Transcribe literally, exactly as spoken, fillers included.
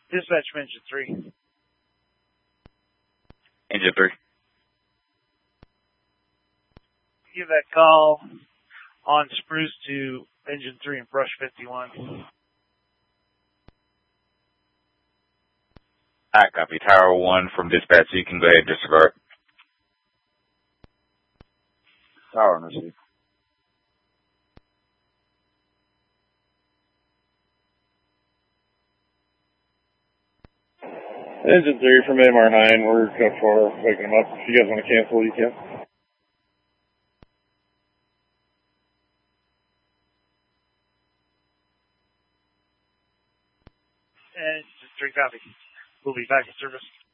Dispatch from Engine three. Engine three. Give that call on Spruce to Engine three and Brush fifty-one. Alright, copy. Tower one from dispatch, you can go ahead and disregard. Tower on receive. Engine three from M R nine, we're code four, waking them up. If you guys want to cancel, you can. Engine three, copy. We'll be back in service.